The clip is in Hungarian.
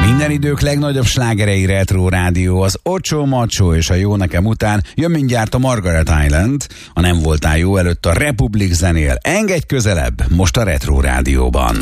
Minden idők legnagyobb slágerei Retro Rádió, az Ocho Macho és a Jó nekem után jön mindjárt a Margaret Island, a Nem voltál jó előtt a Republic zenél. Engedj közelebb, most a Retro Rádióban.